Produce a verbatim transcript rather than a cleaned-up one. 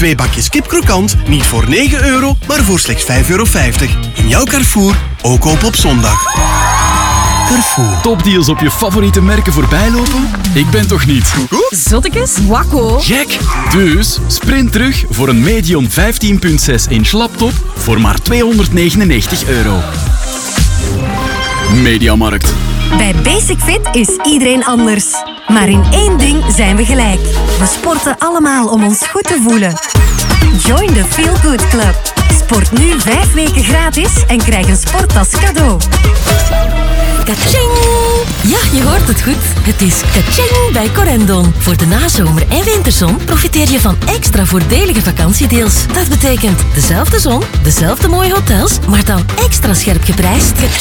Twee bakjes kipkrokant, niet voor negen euro, maar voor slechts vijf euro vijftig. In jouw Carrefour, ook open op zondag. Carrefour. Topdeals op je favoriete merken voorbijlopen? Ik ben toch niet? Zottekes? Wakko. Jack. Dus sprint terug voor een Medion vijftien komma zes inch laptop voor maar tweehonderdnegenennegentig euro. Mediamarkt. Bij Basic Fit is iedereen anders. Maar in één ding zijn we gelijk. We sporten allemaal om ons goed te voelen. Join the Feel Good Club. Sport nu vijf weken gratis en krijg een sporttas cadeau. Kaching! Ja, je hoort het goed. Het is kaching bij Corendon. Voor de nazomer- en winterzon profiteer je van extra voordelige vakantiedeals. Dat betekent dezelfde zon, dezelfde mooie hotels, maar dan extra scherp geprijsd. Kaching!